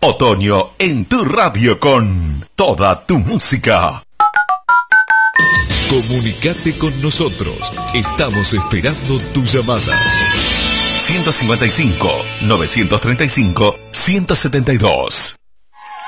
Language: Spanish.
Otoño en tu radio con toda tu música. Comunicate con nosotros. Estamos esperando tu llamada. 155 935 172.